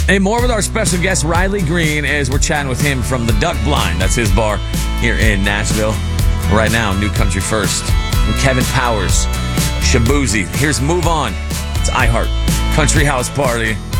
Hey, more with our special guest, Riley Green, as we're chatting with him from the Duck Blind. That's his bar here in Nashville. Right now, New Country First. And Kevin Powers, Shaboozey. Here's Move On. It's iHeart Country House Party.